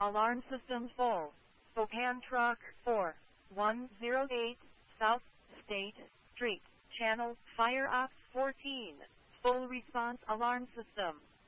Alarm system full. Spokane Truck 4108 South State Street. Channel Fire Ops 14. Full response alarm system.